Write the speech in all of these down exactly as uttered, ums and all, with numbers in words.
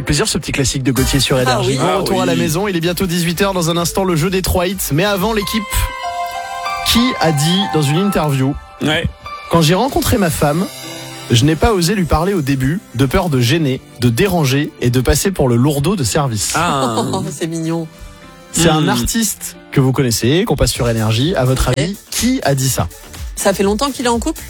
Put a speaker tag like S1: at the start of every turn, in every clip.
S1: plaisir ce petit classique de Gauthier sur Énergie.
S2: Ah oui.
S1: Bon retour
S2: Ah oui.
S1: à la maison, il est bientôt dix-huit heures, dans un instant le jeu des trois hits. Mais avant l'équipe, qui a dit dans une interview
S2: Ouais.
S1: quand j'ai rencontré ma femme, je n'ai pas osé lui parler au début, de peur de gêner, de déranger et de passer pour le lourdeau de service.
S2: Ah.
S3: Oh, c'est mignon.
S1: C'est
S2: Hmm.
S1: un artiste que vous connaissez, qu'on passe sur Énergie. À votre
S3: Ok.
S1: avis, qui a dit ça?
S3: Ça fait longtemps qu'il est en couple?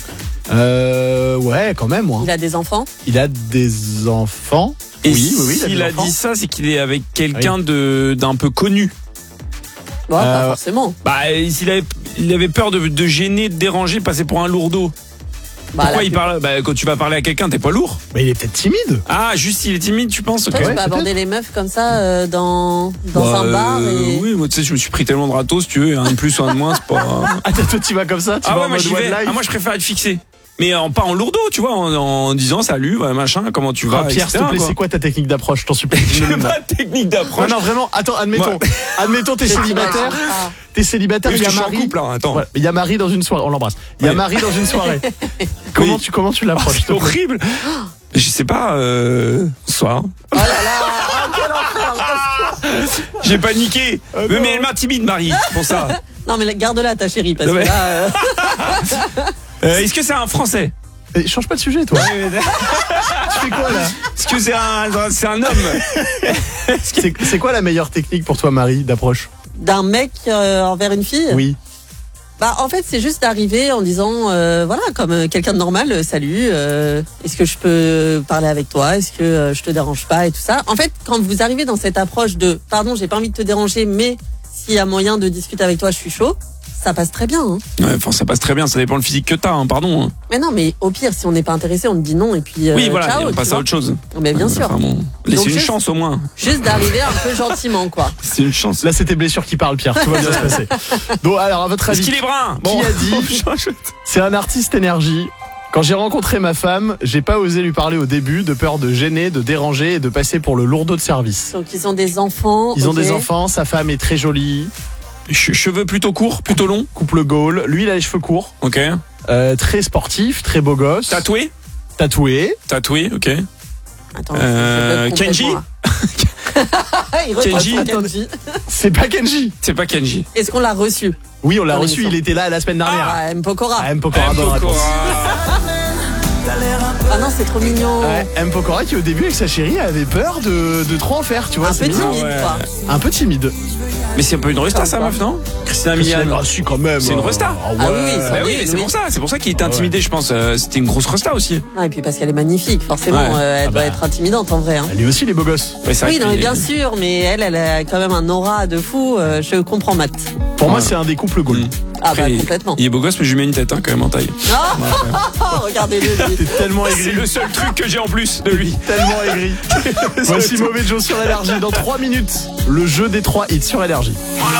S1: Euh, ouais, quand même, moi.
S3: Il a des enfants?
S1: Il a des enfants.
S2: Et
S1: oui, oui, oui. il a
S2: s'il
S1: des
S2: a
S1: enfants.
S2: dit ça, c'est qu'il est avec quelqu'un de d'un peu connu.
S3: Bon, pas
S1: Euh,
S3: forcément.
S2: Bah, s'il avait, il avait peur de, de gêner, de déranger, de passer pour un lourdeau.
S3: Bah,
S2: Pourquoi
S3: la
S2: il
S3: plus-
S2: parle Bah, quand tu vas parler à quelqu'un, t'es pas lourd.
S1: Mais il est peut-être timide.
S2: Ah, juste il est timide, tu penses?
S3: Toi,
S2: Ok.
S3: tu
S1: Ouais,
S3: peux aborder
S1: peut-être.
S3: les meufs comme ça euh, dans, dans
S2: Bah,
S3: un bar
S2: euh,
S3: et...
S2: Oui, moi, tu sais, je me suis pris tellement de râteaux, si tu veux, un de plus ou un de moins, c'est pas.
S1: Ah, toi, tu vas comme ça? Tu
S2: Ah
S1: vas
S2: ouais,
S1: en
S2: moi,
S1: mode
S2: j'y vais.
S1: one life
S2: Ah, moi je préfère être fixé. Mais en, pas en lourdeau, tu vois, en, en disant salut, ouais, machin, comment tu vas,
S1: Ah, Pierre, s'il te plaît, c'est quoi ta technique d'approche? Je t'en supplie.
S2: Je
S1: Ne le
S2: n'ai pas de technique
S1: Non,
S2: d'approche.
S1: non, vraiment, attends, admettons.
S2: Moi-
S1: Admettons, t'es
S3: C'est
S1: célibataire.
S3: Ah.
S1: T'es célibataire,
S2: Parce
S1: il y
S2: que
S1: a
S2: je suis en
S1: Marie.
S2: couple, hein, attends.
S1: Voilà, il y a Marie dans une soirée, on l'embrasse. Il y a
S2: Oui.
S1: Marie dans une soirée. Comment
S2: Oui.
S1: tu, comment tu
S2: Oh,
S1: l'approches?
S2: c'est horrible. Je sais pas, euh, soir.
S3: Oh là là, quel enfer.
S2: J'ai paniqué.
S1: Ah
S2: mais,
S1: non.
S2: mais elle m'intimide, Marie, pour ça.
S3: Non mais garde-la ta chérie parce
S2: Non,
S3: que
S2: mais-
S3: là... euh,
S2: Euh, Est-ce que c'est un Français?
S1: Eh, change pas de sujet, toi. Tu fais quoi, là?
S2: Est-ce que c'est un, c'est un homme?
S1: C'est c'est quoi la meilleure technique pour toi, Marie, d'approche?
S3: d'un mec euh, envers une fille?
S1: Oui.
S3: Bah en fait c'est juste d'arriver en disant euh, voilà comme euh, quelqu'un de normal, euh, salut, euh, est-ce que je peux parler avec toi, est-ce que euh, je te dérange pas et tout ça. En fait quand vous arrivez dans cette approche de pardon j'ai pas envie de te déranger mais s'il y a moyen de discuter avec toi je suis chaud, ça passe très bien hein.
S2: Ouais, enfin, ça passe très bien, ça dépend le physique que t'as, hein, pardon. hein.
S3: Mais non mais au pire si on n'est pas intéressé on te dit non et puis euh,
S2: oui, voilà,
S3: ciao,
S2: et on
S3: tu
S2: passe
S3: vois.
S2: à autre chose.
S3: Mais bien sûr,
S2: Enfin, bon, laissez
S3: Donc,
S2: une
S3: juste-
S2: chance au moins.
S3: juste d'arriver un peu gentiment quoi.
S2: C'est une chance.
S1: Là, c'est tes blessures qui parlent, Pierre. Tout va bien se passer. Donc, alors, à votre
S2: Est-ce
S1: avis,
S2: qu'il est brun?
S1: qui a dit c'est un artiste Énergie. Quand j'ai rencontré ma femme, j'ai pas osé lui parler au début, de peur de gêner, de déranger et de passer pour le lourdeau de service.
S3: Donc ils ont des enfants.
S1: Ils ont
S3: ok.
S1: des enfants, sa femme est très jolie,
S2: Che- Cheveux plutôt courts, plutôt longs.
S1: couple Gaulle. Lui, il a les cheveux courts,
S2: Ok.
S1: euh, très sportif, très beau gosse,
S2: Tatoué?
S1: tatoué.
S2: Tatoué, ok.
S3: Attends,
S2: Euh,
S3: je complètement,
S2: Kenji
S3: là. Il reprend
S2: Kenji
S3: son Kenji.
S1: C'est pas Kenji.
S2: C'est pas Kenji.
S3: Est-ce qu'on l'a reçu?
S1: Oui, on l'a
S3: Dans
S1: reçu,
S3: l'émission.
S1: il était là la semaine dernière.
S3: Ah, M. Pokora.
S1: Ah, M. Pokora, bonne réponse.
S3: Ah non, c'est trop mignon.
S1: Ouais, M. Pokora qui au début avec sa chérie avait peur de, de trop en faire, tu vois.
S3: Un
S1: c'est
S3: peu
S1: mignon.
S3: timide,
S2: ouais.
S3: quoi.
S1: Un peu timide.
S2: Mais c'est un peu une resta, sa meuf, non? Christina Milian.
S1: Ah, si, quand même.
S2: C'est une resta.
S1: Ah, ouais.
S3: Ah oui, oui,
S2: Bah oui, mais
S3: oui,
S2: c'est
S3: oui.
S2: pour ça, c'est pour ça qu'il était
S1: Ah ouais.
S2: intimidé, je pense. Euh, C'était une grosse resta aussi.
S3: Ah, et puis parce qu'elle est magnifique, forcément,
S2: Ouais.
S3: euh, elle
S1: Ah
S3: doit
S1: bah.
S3: être intimidante en vrai. Hein.
S1: Lui aussi, les beaux gosses.
S2: Ouais, c'est vrai
S3: Oui, non, mais
S2: qu'il est-
S3: bien sûr, mais elle, elle a quand même un aura de fou. euh, je comprends Matt.
S1: Pour moi,
S2: Ouais.
S1: c'est un des couples Gaulle.
S2: Mm.
S3: Ah
S2: Après,
S3: bah
S2: il-
S3: complètement.
S2: Il est beau gosse, mais je lui mets une tête hein, quand même en taille.
S3: Oh, regardez-le. lui.
S1: T'es tellement
S2: C'est
S1: aigri.
S2: le seul truc que j'ai en plus de lui.
S1: Tellement aigri. Voici Mauvais Joe sur Énergie. Dans trois minutes, le jeu des trois hits sur Énergie.